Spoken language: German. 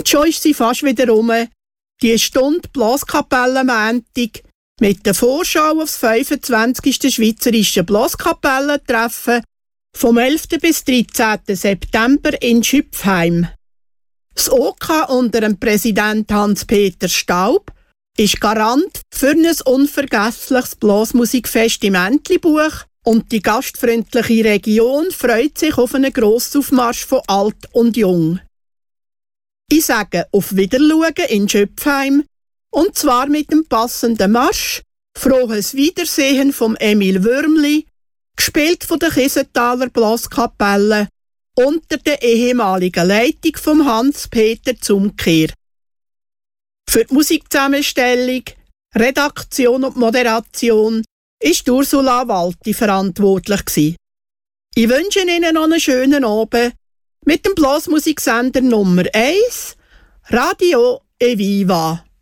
Und schon ist sie fast wieder rum. Die Stunde Blaskapellenmäntig mit der Vorschau aufs 25. Schweizerische Blaskapellentreffen vom 11. bis 13. September in Schüpfheim. Das OK unter dem Präsident Hans-Peter Staub ist Garant für ein unvergessliches Blasmusikfest im Entlebuch und die gastfreundliche Region freut sich auf einen Grossaufmarsch von alt und jung. Ich sage auf Wiederschauen in Schöpfheim, und zwar mit dem passenden Marsch «Frohes Wiedersehen» vom Emil Würmli, gespielt von der Kiesenthaler Blaskapelle unter der ehemaligen Leitung von Hans-Peter Zumkehr. Für die Musikzusammenstellung, Redaktion und Moderation ist Ursula Walti verantwortlich gewesen. Ich wünsche Ihnen noch einen schönen Abend mit dem Blasmusiksender Nummer 1, Radio Eviva.